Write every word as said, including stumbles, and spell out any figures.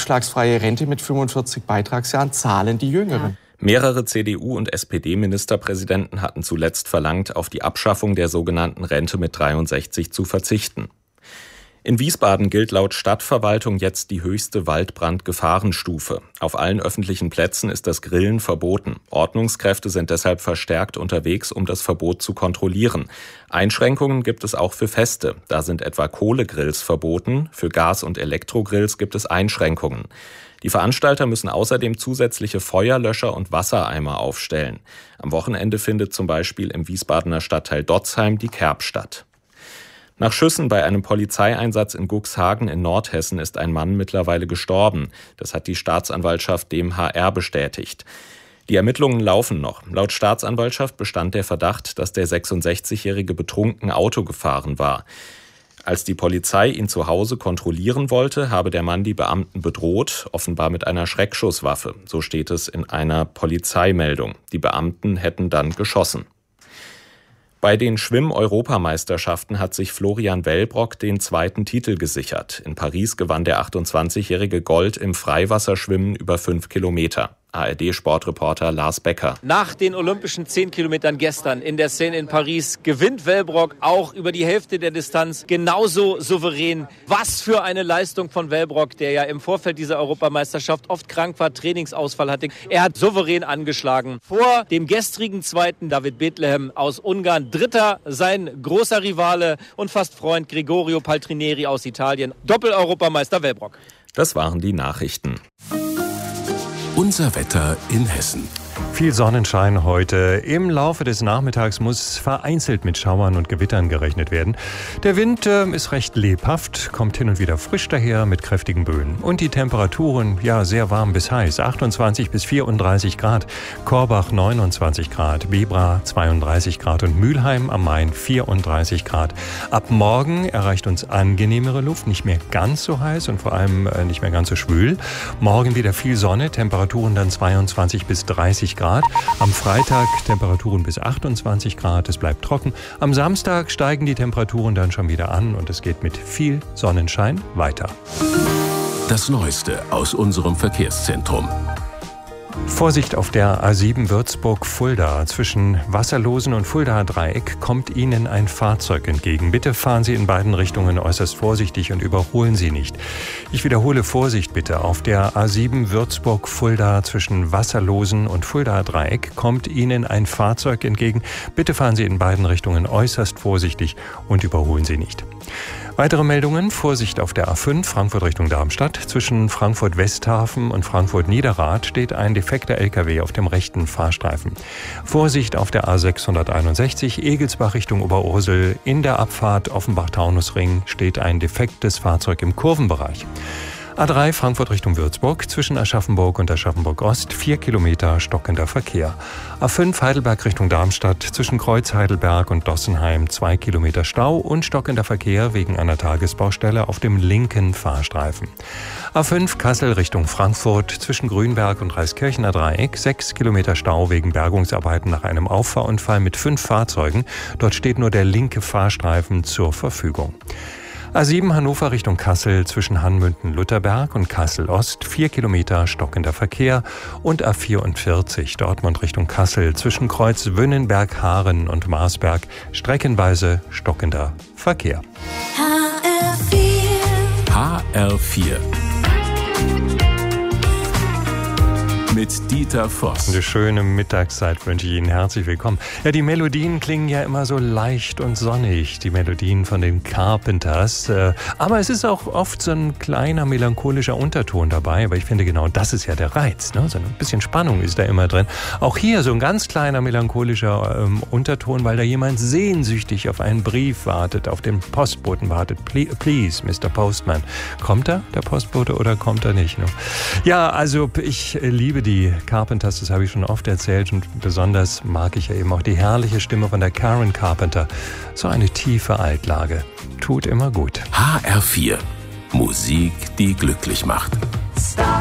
zuschlagsfreie Rente mit fünfundvierzig Beitragsjahren zahlen die Jüngeren. Mehrere C D U- und S P D-Ministerpräsidenten hatten zuletzt verlangt, auf die Abschaffung der sogenannten Rente mit dreiundsechzig zu verzichten. In Wiesbaden gilt laut Stadtverwaltung jetzt die höchste Waldbrandgefahrenstufe. Auf allen öffentlichen Plätzen ist das Grillen verboten. Ordnungskräfte sind deshalb verstärkt unterwegs, um das Verbot zu kontrollieren. Einschränkungen gibt es auch für Feste. Da sind etwa Kohlegrills verboten. Für Gas- und Elektrogrills gibt es Einschränkungen. Die Veranstalter müssen außerdem zusätzliche Feuerlöscher und Wassereimer aufstellen. Am Wochenende findet zum Beispiel im Wiesbadener Stadtteil Dotzheim die Kerb statt. Nach Schüssen bei einem Polizeieinsatz in Cuxhagen in Nordhessen ist ein Mann mittlerweile gestorben. Das hat die Staatsanwaltschaft dem H R bestätigt. Die Ermittlungen laufen noch. Laut Staatsanwaltschaft bestand der Verdacht, dass der sechsundsechzigjährige betrunken Auto gefahren war. Als die Polizei ihn zu Hause kontrollieren wollte, habe der Mann die Beamten bedroht, offenbar mit einer Schreckschusswaffe. So steht es in einer Polizeimeldung. Die Beamten hätten dann geschossen. Bei den Schwimm-Europameisterschaften hat sich Florian Wellbrock den zweiten Titel gesichert. In Paris gewann der achtundzwanzigjährige Gold im Freiwasserschwimmen über fünf Kilometer. A R D-Sportreporter Lars Becker. Nach den olympischen zehn Kilometern gestern in der Szene in Paris gewinnt Wellbrock auch über die Hälfte der Distanz genauso souverän. Was für eine Leistung von Wellbrock, der ja im Vorfeld dieser Europameisterschaft oft krank war, Trainingsausfall hatte. Er hat souverän angeschlagen. Vor dem gestrigen Zweiten David Bethlehem aus Ungarn. Dritter sein großer Rivale und fast Freund Gregorio Paltrinieri aus Italien. Doppel-Europameister Wellbrock. Das waren die Nachrichten. Unser Wetter in Hessen. Viel Sonnenschein heute. Im Laufe des Nachmittags muss vereinzelt mit Schauern und Gewittern gerechnet werden. Der Wind äh, ist recht lebhaft, kommt hin und wieder frisch daher mit kräftigen Böen. Und die Temperaturen, ja, sehr warm bis heiß. achtundzwanzig bis vierunddreißig Grad. Korbach neunundzwanzig Grad, Bebra zweiunddreißig Grad und Mülheim am Main vierunddreißig Grad. Ab morgen erreicht uns angenehmere Luft, nicht mehr ganz so heiß und vor allem äh, nicht mehr ganz so schwül. Morgen wieder viel Sonne, Temperaturen dann zweiundzwanzig bis dreißig Grad. Am Freitag Temperaturen bis achtundzwanzig Grad, es bleibt trocken. Am Samstag steigen die Temperaturen dann schon wieder an und es geht mit viel Sonnenschein weiter. Das Neueste aus unserem Verkehrszentrum. Vorsicht auf der A sieben Würzburg-Fulda. Zwischen Wasserlosen und Fuldaer Dreieck kommt Ihnen ein Fahrzeug entgegen. Bitte fahren Sie in beiden Richtungen äußerst vorsichtig und überholen Sie nicht. Ich wiederhole, Vorsicht bitte. Auf der A sieben Würzburg-Fulda zwischen Wasserlosen und Fuldaer Dreieck kommt Ihnen ein Fahrzeug entgegen. Bitte fahren Sie in beiden Richtungen äußerst vorsichtig und überholen Sie nicht. Weitere Meldungen. Vorsicht auf der A fünf Frankfurt Richtung Darmstadt. Zwischen Frankfurt-Westhafen und Frankfurt-Niederrad steht ein defekter L K W auf dem rechten Fahrstreifen. Vorsicht auf der A sechshunderteinundsechzig Egelsbach Richtung Oberursel. In der Abfahrt Offenbach-Taunusring steht ein defektes Fahrzeug im Kurvenbereich. A drei Frankfurt Richtung Würzburg, zwischen Aschaffenburg und Aschaffenburg-Ost, vier Kilometer stockender Verkehr. A fünf Heidelberg Richtung Darmstadt, zwischen Kreuz Heidelberg und Dossenheim, zwei Kilometer Stau und stockender Verkehr wegen einer Tagesbaustelle auf dem linken Fahrstreifen. A fünf Kassel Richtung Frankfurt, zwischen Grünberg und Reiskirchener Dreieck, sechs Kilometer Stau wegen Bergungsarbeiten nach einem Auffahrunfall mit fünf Fahrzeugen. Dort steht nur der linke Fahrstreifen zur Verfügung. A sieben Hannover Richtung Kassel, zwischen Hanmünden-Lutherberg und Kassel-Ost, vier Kilometer stockender Verkehr. Und A vierundvierzig Dortmund Richtung Kassel, zwischen Kreuz Wünnenberg-Haaren und Marsberg, streckenweise stockender Verkehr. H R vier. H R vier. Mit Dieter Voss. Eine schöne Mittagszeit wünsche ich Ihnen. Herzlich willkommen. Ja, die Melodien klingen ja immer so leicht und sonnig, die Melodien von den Carpenters. Aber es ist auch oft so ein kleiner melancholischer Unterton dabei. Aber ich finde, genau das ist ja der Reiz. Ne? So ein bisschen Spannung ist da immer drin. Auch hier so ein ganz kleiner melancholischer ähm, Unterton, weil da jemand sehnsüchtig auf einen Brief wartet, auf den Postboten wartet. Please, Mister Postman. Kommt er, der Postbote, oder kommt er nicht? Ne? Ja, also ich liebe die Die Carpenters, das habe ich schon oft erzählt, und besonders mag ich ja eben auch die herrliche Stimme von der Karen Carpenter. So eine tiefe Altlage. Tut immer gut. H R vier. Musik, die glücklich macht.